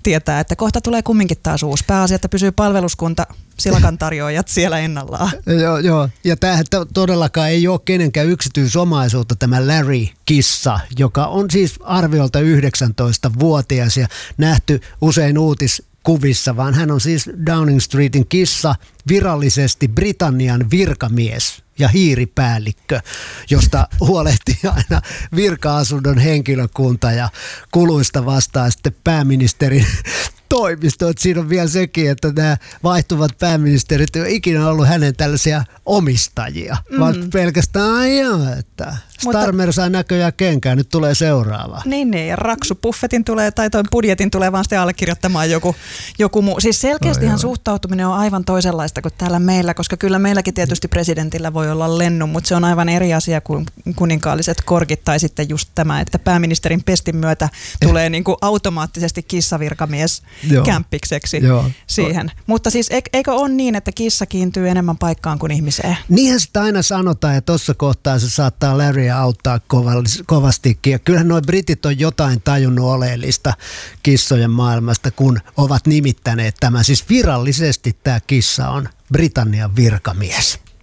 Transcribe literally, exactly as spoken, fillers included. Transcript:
tietää, että kohta tulee kumminkin taas uusi. Pääasia, että pysyy palveluskunta, silakan tarjoajat siellä ennallaan. Joo, joo. Ja tämähän todellakaan ei ole kenenkään yksityisomaisuutta tämä Larry-kissa, joka on siis arviolta yhdeksäntoistavuotias ja nähty usein uutiskuvissa, vaan hän on siis Downing Streetin kissa, virallisesti Britannian virkamies ja hiiripäällikkö, josta huolehtii aina virka-asunnon henkilökunta ja kuluista vastaa sitten pääministerin toimisto. Että siinä on vielä sekin, että nämä vaihtuvat pääministerit ei ole ikinä ollut hänen tällaisia omistajia, mm. vaan pelkästään ajan, että Starmer saa näköjään kenkään, nyt tulee seuraava. Niin, niin, ja Raksu Buffetin tulee, tai toi budjetin tulee vaan sitten allekirjoittamaan joku, joku muu. Siis selkeästihan oh, suhtautuminen on aivan toisenlaista kuin täällä meillä, koska kyllä meilläkin tietysti presidentillä voi olla lennu, mutta se on aivan eri asia kuin kuninkaalliset korkit, tai sitten just tämä, että pääministerin pestin myötä tulee niin kuin automaattisesti kissavirkamies Joo. kämppikseksi Joo. siihen. Mutta siis eikö ole niin, että kissa kiintyy enemmän paikkaan kuin ihmiseen? Niinhän sitä aina sanotaan, ja tuossa kohtaa se saattaa Larryä auttaa kovastikin. Ja kyllähän nuo britit on jotain tajunnut oleellista kissojen maailmasta, kun ovat nimittäneet tämä. Siis virallisesti tämä kissa on Britannian virkamies.